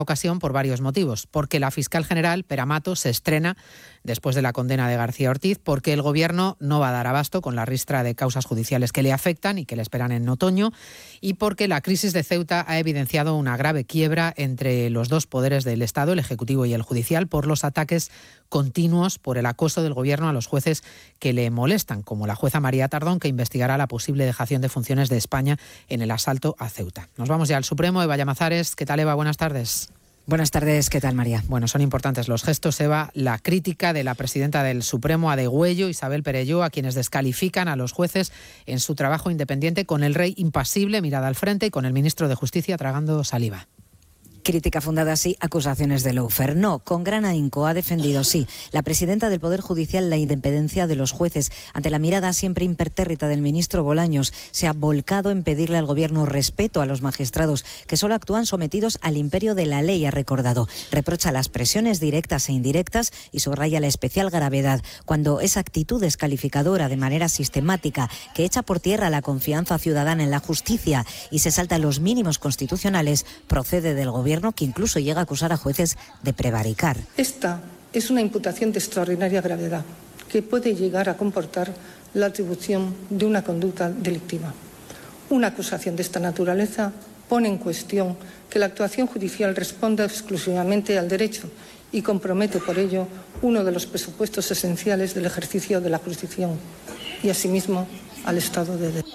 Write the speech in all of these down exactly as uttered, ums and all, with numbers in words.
ocasión por varios motivos. Porque la fiscal general, Pere Mato, se estrena después de la condena de García Ortiz, porque el Gobierno no va a dar abasto con la ristra de causas judiciales que le afectan y que le esperan en otoño, y porque la crisis de Ceuta ha evidenciado una grave quiebra entre los dos poderes del Estado, el Ejecutivo y el Judicial, por los ataques continuos, por el acoso del Gobierno a los jueces que le molestan, como la jueza María Tardón, que investigará la posible dejación de funciones de España en el asalto a Ceuta. Nos vamos ya al Supremo. Eva Llamazares, ¿qué tal, Eva? Buenas tardes. Buenas tardes, ¿qué tal, María? Bueno, son importantes los gestos, Eva. La crítica de la presidenta del Supremo, a Degüello, Isabel Perelló, a quienes descalifican a los jueces en su trabajo independiente, con el rey impasible, mirada al frente, y con el ministro de Justicia tragando saliva. Crítica fundada, sí, acusaciones de lawfare. No, con gran ahínco ha defendido, sí, la presidenta del Poder Judicial la independencia de los jueces. Ante la mirada siempre impertérrita del ministro Bolaños, se ha volcado en pedirle al Gobierno respeto a los magistrados, que solo actúan sometidos al imperio de la ley, ha recordado. Reprocha las presiones directas e indirectas y subraya la especial gravedad cuando esa actitud descalificadora de manera sistemática, que echa por tierra la confianza ciudadana en la justicia y se salta los mínimos constitucionales, procede del Gobierno, que incluso llega a acusar a jueces de prevaricar. Esta es una imputación de extraordinaria gravedad que puede llegar a comportar la atribución de una conducta delictiva. Una acusación de esta naturaleza pone en cuestión que la actuación judicial responda exclusivamente al derecho y compromete por ello uno de los presupuestos esenciales del ejercicio de la jurisdicción y asimismo al Estado de Derecho.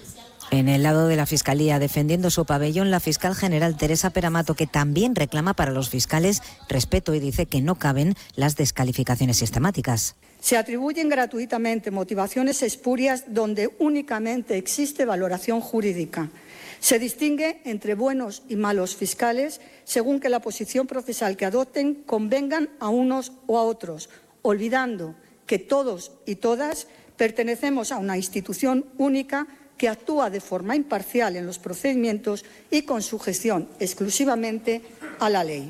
En el lado de la Fiscalía, defendiendo su pabellón, la fiscal general Teresa Pere Mato, que también reclama para los fiscales respeto y dice que no caben las descalificaciones sistemáticas. Se atribuyen gratuitamente motivaciones espurias donde únicamente existe valoración jurídica. Se distingue entre buenos y malos fiscales según que la posición procesal que adopten convengan a unos o a otros, olvidando que todos y todas pertenecemos a una institución única que actúa de forma imparcial en los procedimientos y con sujeción exclusivamente a la ley.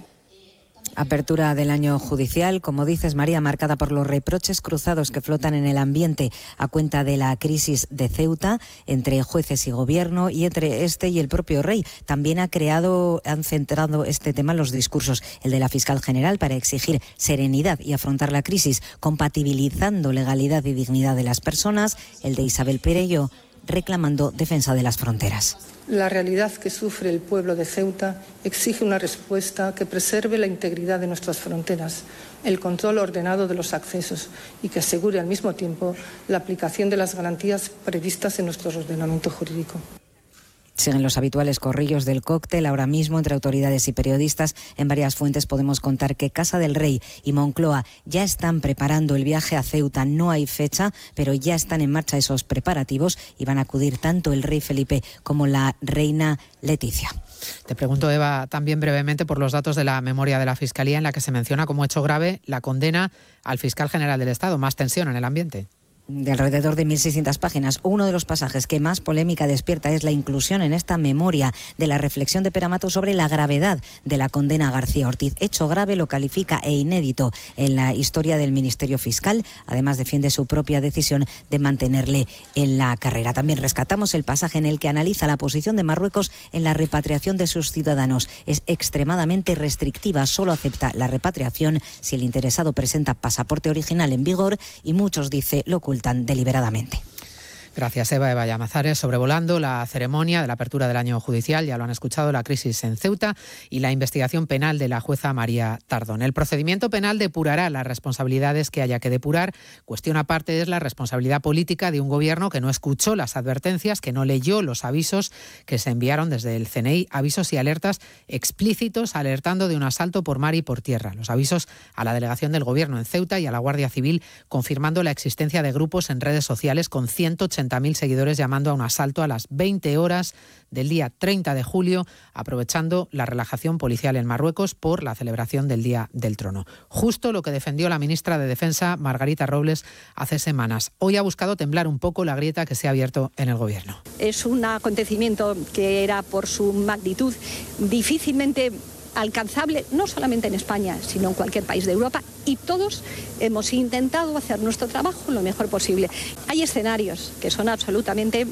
Apertura del año judicial, como dices, María, marcada por los reproches cruzados que flotan en el ambiente a cuenta de la crisis de Ceuta entre jueces y gobierno y entre este y el propio rey. También ha creado, han centrado este tema en los discursos, el de la fiscal general para exigir serenidad y afrontar la crisis, compatibilizando legalidad y dignidad de las personas, el de Isabel Perelló, reclamando defensa de las fronteras. La realidad que sufre el pueblo de Ceuta exige una respuesta que preserve la integridad de nuestras fronteras, el control ordenado de los accesos y que asegure al mismo tiempo la aplicación de las garantías previstas en nuestro ordenamiento jurídico. Siguen los habituales corrillos del cóctel. Ahora mismo, entre autoridades y periodistas, en varias fuentes podemos contar que Casa del Rey y Moncloa ya están preparando el viaje a Ceuta. No hay fecha, pero ya están en marcha esos preparativos y van a acudir tanto el rey Felipe como la reina Leticia. Te pregunto, Eva, también brevemente por los datos de la memoria de la Fiscalía, en la que se menciona como hecho grave la condena al fiscal general del Estado. Más tensión en el ambiente. De alrededor de mil seiscientas páginas. Uno de los pasajes que más polémica despierta es la inclusión en esta memoria de la reflexión de Pere Mato sobre la gravedad de la condena a García Ortiz. Hecho grave lo califica e inédito en la historia del Ministerio Fiscal. Además, defiende su propia decisión de mantenerle en la carrera. También rescatamos el pasaje en el que analiza la posición de Marruecos en la repatriación de sus ciudadanos. Es extremadamente restrictiva. Solo acepta la repatriación si el interesado presenta pasaporte original en vigor y muchos, dice, lo ocultan deliberadamente. Gracias, Eva. Eva Llamazares, sobrevolando la ceremonia de la apertura del año judicial, ya lo han escuchado, la crisis en Ceuta y la investigación penal de la jueza María Tardón. El procedimiento penal depurará las responsabilidades que haya que depurar. Cuestión aparte es la responsabilidad política de un gobierno que no escuchó las advertencias, que no leyó los avisos que se enviaron desde el C N I, avisos y alertas explícitos alertando de un asalto por mar y por tierra. Los avisos a la delegación del gobierno en Ceuta y a la Guardia Civil confirmando la existencia de grupos en redes sociales con ciento ochenta mil seguidores llamando a un asalto a las veinte horas del día treinta de julio, aprovechando la relajación policial en Marruecos por la celebración del Día del Trono. Justo lo que defendió la ministra de Defensa, Margarita Robles, hace semanas. Hoy ha buscado temblar un poco la grieta que se ha abierto en el Gobierno. Es un acontecimiento que era, por su magnitud, difícilmente alcanzable, no solamente en España, sino en cualquier país de Europa, y todos hemos intentado hacer nuestro trabajo lo mejor posible. Hay escenarios que son absolutamente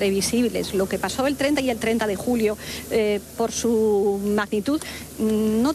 imprevisibles. Lo que pasó el treinta y el treinta de julio, eh, por su magnitud, no